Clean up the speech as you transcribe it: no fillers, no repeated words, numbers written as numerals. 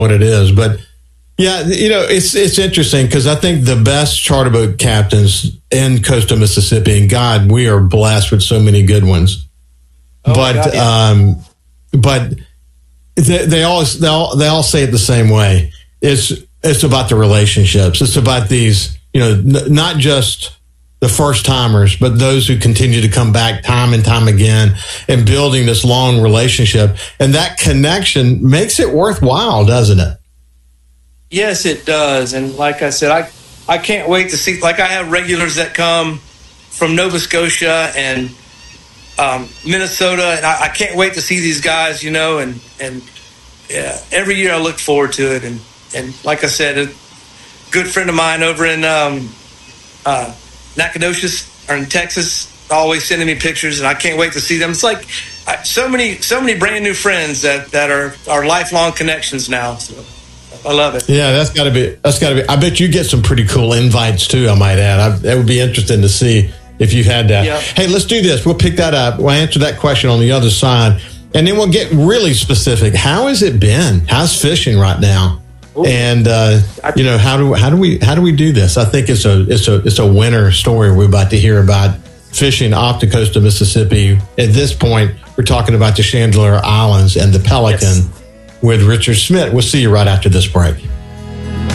what it is. But yeah, it's interesting because I think the best charter boat captains in coastal Mississippi, and God, we are blessed with so many good ones. Oh, but God, yeah. But they all say it the same way. It's about the relationships. It's about these, not just the first timers, but those who continue to come back time and time again and building this long relationship. And that connection makes it worthwhile, doesn't it? Yes, it does. And like I said, I can't wait to see, like I have regulars that come from Nova Scotia and Minnesota, and I can't wait to see these guys, and every year I look forward to it. And like I said, a good friend of mine over in Nacogdoches or in Texas, always sending me pictures, and I can't wait to see them. It's like so many brand new friends that are lifelong connections now. So I love it. Yeah, that's got to be. I bet you get some pretty cool invites too. I might add. That would be interesting to see if you had that. Yep. Hey, let's do this. We'll pick that up. We'll answer that question on the other side, and then we'll get really specific. How has it been? How's fishing right now? Ooh. And how do we do this? I think it's a winter story we're about to hear about fishing off the coast of Mississippi. At this point, we're talking about the Chandeleur Islands and the Pelican with Richard Schmidt. We'll see you right after this break.